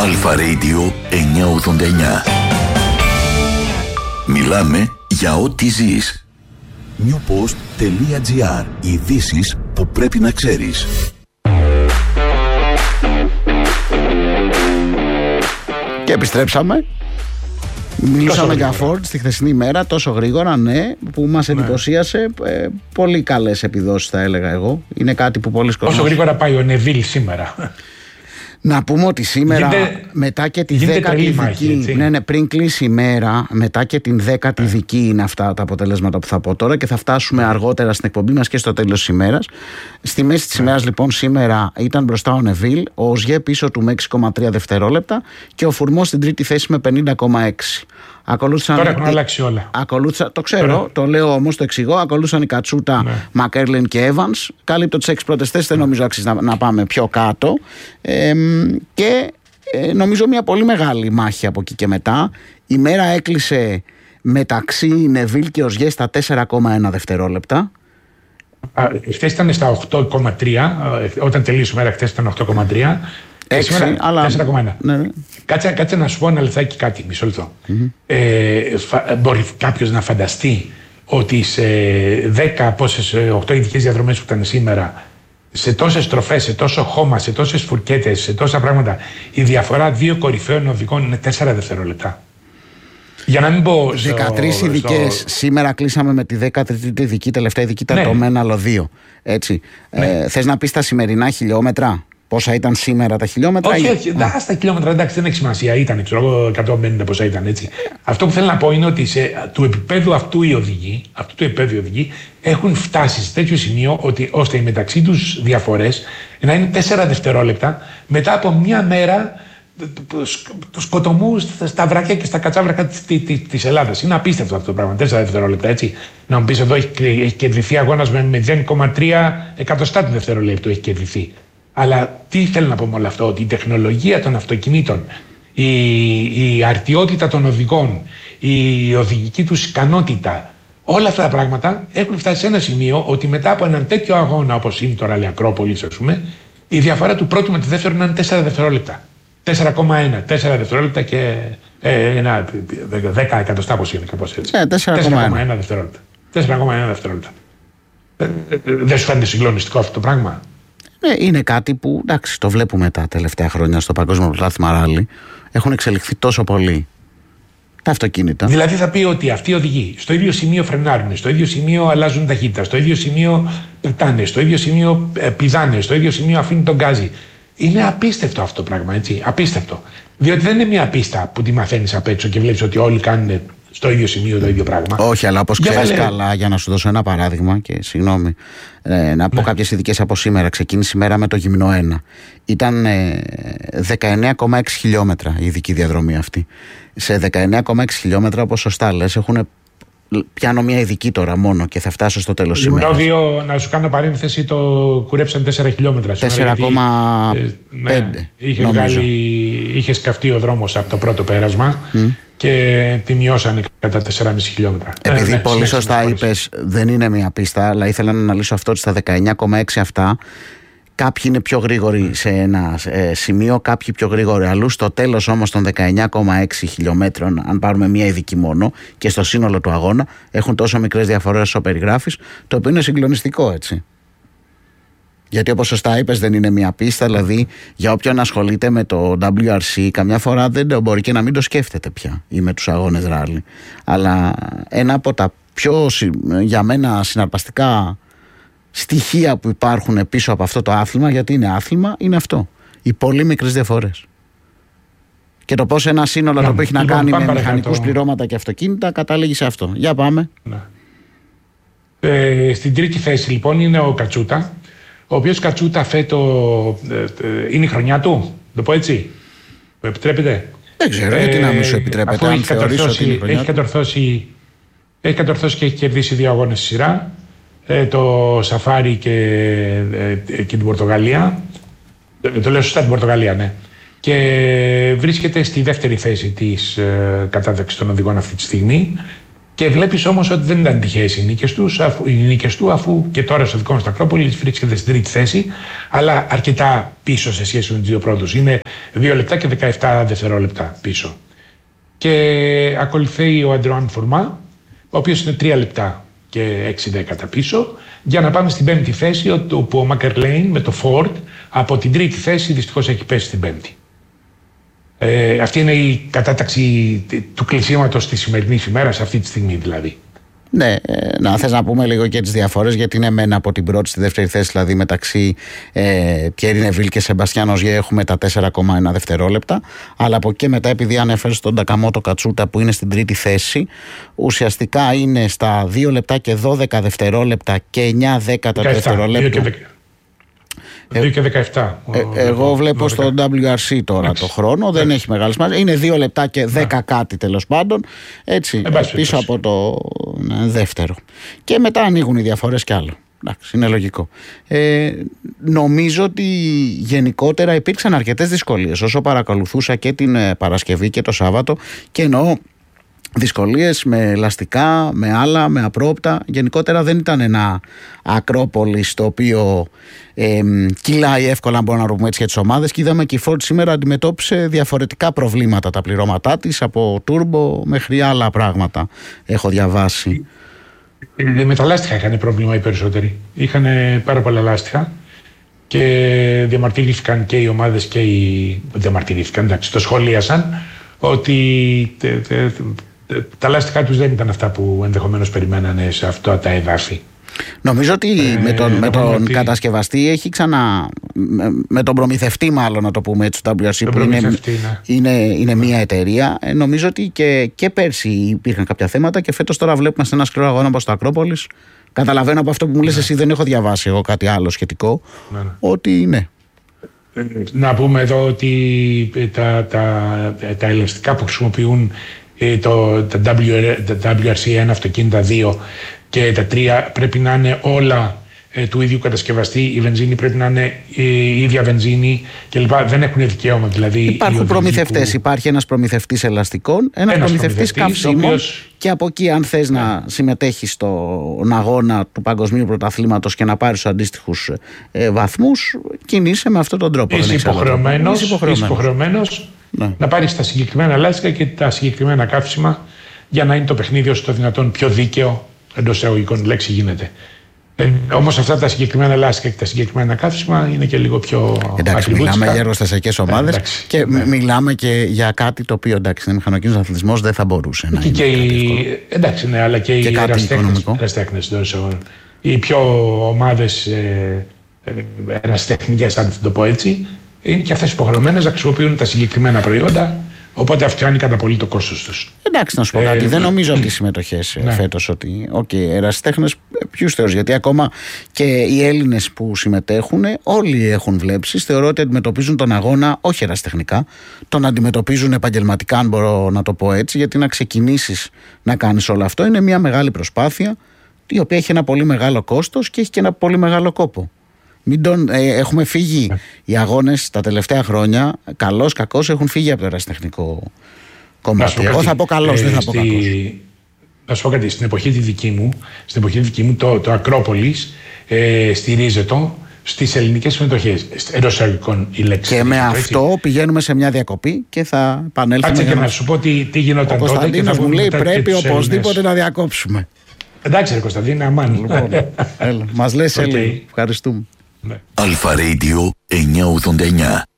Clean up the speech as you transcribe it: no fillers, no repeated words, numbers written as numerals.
Αλφα Radio 989. Μιλάμε για ό,τι ζεις. newpost.gr. Ειδήσεις που πρέπει να ξέρεις. Και επιστρέψαμε. Μιλούσαμε για Ford στη χθεσινή ημέρα, τόσο γρήγορα, ναι, που μας εντυπωσίασε. Πολύ καλές επιδόσεις, θα έλεγα εγώ. Είναι κάτι που πολλοί κόσμος... Όσο γρήγορα πάει ο Νεβίλ σήμερα. Να πούμε ότι σήμερα, μετά και τη 10η δική, ναι, πριν κλείσει η μέρα, μετά και την 10η δική είναι αυτά τα αποτελέσματα που θα πω τώρα και θα φτάσουμε αργότερα στην εκπομπή μας και στο τέλος της ημέρας. Στη μέση της ημέρας λοιπόν σήμερα ήταν μπροστά ο Νεβίλ, ο Οζιέ πίσω του με 6,3 δευτερόλεπτα και ο Φουρμό στην τρίτη θέση με 50,6. Τώρα έχουν αλλάξει όλα. Το ξέρω, το λέω όμως, το εξηγώ. Ακολούθησαν η Κατσούτα, Μακέρλιν και Evans. Κάλυπτο τις 6 πρώτες θέσεις, δεν νομίζω αξίζει να πάμε πιο κάτω. Και νομίζω μια πολύ μεγάλη μάχη από εκεί και μετά. Η μέρα έκλεισε μεταξύ Νεβίλ και Οζιέ στα 4,1 δευτερόλεπτα. Χθες ήταν στα 8,3. Όταν τελείωσε η μέρα, χθες ήταν 8,3. 6, αλλά... 4,1. Ναι. Κάτσε να σου πω ένα λεπτάκι κάτι, μισό λεπτό. Μπορεί κάποιος να φανταστεί ότι σε 8 ειδικές διαδρομές που ήταν σήμερα, σε τόσες στροφές, σε τόσο χώμα, σε τόσες φουρκέτες, σε τόσα πράγματα, η διαφορά δύο κορυφαίων οδηγών είναι 4 δευτερόλεπτα. Για να μην πω 13 ειδικές. Σήμερα κλείσαμε με τη 13η ειδική, τελευταία ειδική ήταν το μεν άλλο 2. Έτσι. Θες να πεις τα σημερινά χιλιόμετρα? Πόσα ήταν σήμερα τα χιλιόμετρα? Όχι, στα χιλιόμετρα εντάξει, δεν έχει σημασία. Ήταν, ξέρω εγώ, 150 πόσα ήταν, έτσι. Αυτό που θέλω να πω είναι ότι του επίπεδου αυτού οι οδηγοί έχουν φτάσει σε τέτοιο σημείο ώστε οι μεταξύ τους διαφορές να είναι 4 δευτερόλεπτα μετά από μια μέρα του σκοτωμού στα βράκια και στα κατσάβρακα της Ελλάδας. Είναι απίστευτο αυτό το πράγμα. 4 δευτερόλεπτα, έτσι. Να μου πεις εδώ έχει κερδιθεί αγώνας με 0,3 εκατοστά του δευτερολέπτου έχει κερδιθεί. Αλλά τι θέλω να πω με όλο αυτό? Ότι η τεχνολογία των αυτοκινήτων, η αρτιότητα των οδηγών, η οδηγική τους ικανότητα, όλα αυτά τα πράγματα έχουν φτάσει σε ένα σημείο ότι μετά από έναν τέτοιο αγώνα όπως είναι τώρα η Ακρόπολης, ας πούμε, η διαφορά του πρώτου με τη δεύτερη είναι 4 δευτερόλεπτα. 4,1, 4 δευτερόλεπτα και 10 εκατοστά, πώς είναι, κάπως έτσι. 4,1 δευτερόλεπτα. 4,1 δευτερόλεπτα. Δεν σου φαίνεται συγκλονιστικό αυτό το πράγμα? Είναι κάτι που, εντάξει, το βλέπουμε τα τελευταία χρόνια στο Παγκόσμιο Πρωτάθλημα Ράλι. Έχουν εξελιχθεί τόσο πολύ τα αυτοκίνητα. Δηλαδή θα πει ότι αυτοί οι οδηγοί στο ίδιο σημείο φρενάρουν, στο ίδιο σημείο αλλάζουν ταχύτητα, στο ίδιο σημείο πετάνε, στο ίδιο σημείο πηδάνε, στο ίδιο σημείο αφήνουν τον γκάζι. Είναι απίστευτο αυτό το πράγμα, έτσι. Απίστευτο. Διότι δεν είναι μια πίστα που τη μαθαίνεις απ' έξω και βλέπεις ότι όλοι κάνουν στο ίδιο σημείο το ίδιο πράγμα. Όχι, αλλά όπως ξέρεις καλά, για να σου δώσω ένα παράδειγμα και συγγνώμη, να πω κάποιες ειδικές από σήμερα. Ξεκίνησε η μέρα με το γυμνό 1. Ήταν 19,6 χιλιόμετρα η ειδική διαδρομή αυτή. Σε 19,6 χιλιόμετρα, όπως σωστά λες, έχουν... Πιάνω μια ειδική τώρα μόνο και θα φτάσω στο τέλος σήμερα. Γυμνό 2, να σου κάνω παρένθεση, το κουρέψαν 4 χιλιόμετρα. 4,5. Είχε σκαφτεί ο δρόμος από το πρώτο πέρασμα και τη μειώσανε κατά 4,5 χιλιόμετρα. Επειδή πολύ σωστά είπες, δεν είναι μια πίστα, αλλά ήθελα να αναλύσω αυτό ότι στα 19,6 αυτά κάποιοι είναι πιο γρήγοροι σε ένα σημείο, κάποιοι πιο γρήγοροι αλλού. Στο τέλος όμως των 19,6 χιλιόμετρων, αν πάρουμε μία ειδική μόνο και στο σύνολο του αγώνα, έχουν τόσο μικρές διαφορές όσο περιγράφεις, το οποίο είναι συγκλονιστικό, έτσι. Γιατί όπως σωστά είπες, δεν είναι μία πίστα, δηλαδή για όποιον ασχολείται με το WRC, καμιά φορά δεν μπορεί και να μην το σκέφτεται πια ή με τους αγώνες ράλι. Αλλά ένα από τα πιο για μένα συναρπαστικά στοιχεία που υπάρχουν πίσω από αυτό το άθλημα, γιατί είναι άθλημα, είναι αυτό. Οι πολύ μικρές διαφορές. Και το πώς ένα σύνολο το οποίο έχει να κάνει με μηχανικούς πληρώματα και αυτοκίνητα καταλήγει σε αυτό. Για πάμε. Στην τρίτη θέση λοιπόν είναι ο Κατσούτα, ο οποίος Κατσούτα φέτο είναι η χρονιά του, το πω έτσι. Μου επιτρέπετε? Δεν ξέρω γιατί να μην σου επιτρέπετε. Έχει κατορθώσει και έχει κερδίσει 2 αγώνες στη σειρά. Το Σαφάρι και την Πορτογαλία. Το λέω σωστά, την Πορτογαλία, ναι. Και βρίσκεται στη δεύτερη θέση της κατάταξης των οδηγών αυτή τη στιγμή. Και βλέπεις όμως ότι δεν ήταν τυχαίες οι νίκες του, αφού και τώρα στο δικό μας το Ακρόπολης βρίσκεται στην τρίτη θέση, αλλά αρκετά πίσω σε σχέση με τους δύο πρώτους. Είναι 2 λεπτά και 17 δευτερόλεπτα πίσω. Και ακολουθεί ο Αντρεάν Φορμά, ο οποίος είναι 3 λεπτά και 6 δέκατα πίσω, για να πάμε στην 5η θέση, όπου ο Μακερλέιν με το Ford από την τρίτη θέση δυστυχώς έχει πέσει στην 5η. Αυτή είναι η κατάταξη του κλεισίματος της σημερινής ημέρας, αυτή τη στιγμή δηλαδή. Ναι, να θες να πούμε λίγο και τις διαφορές, γιατί είναι μένα από την πρώτη στη δεύτερη θέση, δηλαδή μεταξύ Πιέρι Νεβίλ και Σεμπαστιάν Οζιέ έχουμε τα 4,1 δευτερόλεπτα, αλλά από εκεί μετά, επειδή ανέφερες τον Τακαμότο Κατσούτα που είναι στην τρίτη θέση, ουσιαστικά είναι στα 2 λεπτά και 12 δευτερόλεπτα και 9 δέκατα δευτερόλεπτο. 2 και 17. Εγώ βλέπω στο WRC τώρα το χρόνο, δεν έχει μεγάλη σημασία. Είναι 2 λεπτά και 10 κάτι τέλος πάντων. Έτσι, πίσω από το δεύτερο. Και μετά ανοίγουν οι διαφορές κι άλλο. Εντάξει, είναι λογικό. Νομίζω ότι γενικότερα υπήρξαν αρκετές δυσκολίες όσο παρακολουθούσα και την Παρασκευή και το Σάββατο, και εννοώ δυσκολίες με ελαστικά, με άλλα, με απρόπτα. Γενικότερα δεν ήταν ένα Ακρόπολης το οποίο κυλάει εύκολα, αν μπορούμε να πούμε έτσι, για τις ομάδες, και είδαμε και η Ford σήμερα αντιμετώπισε διαφορετικά προβλήματα τα πληρώματά της, από τούρμπο μέχρι άλλα πράγματα έχω διαβάσει. Με τα λάστιχα είχαν πρόβλημα οι περισσότεροι. Είχαν πάρα πολλά λάστιχα και διαμαρτυρήθηκαν και οι ομάδες και διαμαρτυρήθηκαν, εντάξει, το σχολίασαν ότι τα λάστιχά τους δεν ήταν αυτά που ενδεχομένως περιμένανε σε αυτά τα εδάφη. Νομίζω ότι με τον κατασκευαστή έχει με τον προμηθευτή, μάλλον να το πούμε έτσι, του WRC, που είναι μια εταιρεία. Νομίζω ότι και πέρσι υπήρχαν κάποια θέματα και φέτος τώρα βλέπουμε σε ένα σκληρό αγώνα όπως το Ακρόπολης. Καταλαβαίνω από αυτό που μου λες εσύ, δεν έχω διαβάσει εγώ κάτι άλλο σχετικό, ότι ναι. Να πούμε εδώ ότι τα ελαστικά που χρησιμοποιούν τα WRC 1 αυτοκίνητα 2 και τα 3 πρέπει να είναι όλα του ίδιου κατασκευαστή. Η βενζίνη πρέπει να είναι η ίδια βενζίνη κλπ. Δεν έχουν δικαίωμα δηλαδή. Υπάρχουν προμηθευτές. Υπάρχει ένας προμηθευτής ελαστικών, ένας προμηθευτής καυσίμων, και από εκεί, αν θες να συμμετέχεις στον αγώνα του Παγκοσμίου Πρωταθλήματος και να πάρεις τους αντίστοιχους βαθμούς, κινείσαι με αυτόν τον τρόπο. Είσαι υποχρεωμένος να πάρεις τα συγκεκριμένα λάστιχα και τα συγκεκριμένα καύσιμα για να είναι το παιχνίδι όσο το δυνατόν πιο δίκαιο, εντός εισαγωγικών λέξη γίνεται. Όμως αυτά τα συγκεκριμένα λάστιχα και τα συγκεκριμένα καύσιμα είναι και λίγο πιο εντάξει, μιλάμε για εργοστασιακές ομάδες και μιλάμε και για κάτι το οποίο, εντάξει, είναι μηχανοκίνητος αθλητισμός, δεν θα μπορούσε να είναι. Εντάξει, ναι, αλλά και οι ερασιτέχνες. Οι πιο ομάδες ερασιτεχνικές, αν το πω έτσι, είναι και αυτές υποχρεωμένες να χρησιμοποιούν τα συγκεκριμένα προϊόντα. Οπότε αυξάνει κατά πολύ το κόστος τους. Εντάξει, να σου πω κάτι. Δεν νομίζω ότι οι συμμετοχές φέτος ότι. Ερασιτέχνες, ποιους θεωρείς? Γιατί ακόμα και οι Έλληνες που συμμετέχουν, όλοι έχουν βλέψεις. Θεωρώ ότι αντιμετωπίζουν τον αγώνα, όχι ερασιτεχνικά, τον αντιμετωπίζουν επαγγελματικά, αν μπορώ να το πω έτσι. Γιατί να ξεκινήσεις να κάνεις όλο αυτό είναι μια μεγάλη προσπάθεια, η οποία έχει ένα πολύ μεγάλο κόστος και έχει και ένα πολύ μεγάλο κόπο. Έχουμε φύγει οι αγώνες τα τελευταία χρόνια, καλώς κακώς έχουν φύγει από το ερασιτεχνικό κομμάτι. Εγώ θα πω καλώς, δεν θα πω κακώς. Να σου πω κάτι, στην εποχή τη δική μου το Ακρόπολης στηρίζεται στις ελληνικές συμμετοχές, εντός εισαγωγικών η λέξη. Και με αυτό πηγαίνουμε σε μια διακοπή και θα επανέλθουμε. Κάτσε και να σου πω τι γινόταν τότε. Ο Κωνσταντίνος μου λέει πρέπει οπωσδήποτε να διακόψουμε. Εντάξει ρε Κωνσταντίνα, αμάν. Λοιπόν, μας λες Έλλη, ευχαριστούμε. Αλφα Radio 989.